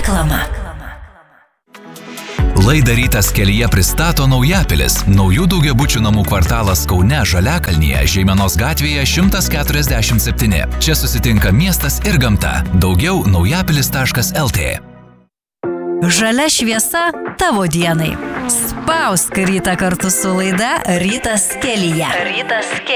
Reklama. Laidą Rytas kelyje pristato Naujapilis, naujų daugiabučių namų kvartalas Kaune, Žaliakalnyje, Žeimenos gatvėje 147. Čia susitinka miestas ir gamta. Daugiau naujapilis.lt. Žalia šviesa tavo dienai. Spausk rytą kartu su laida Rytas kelyje.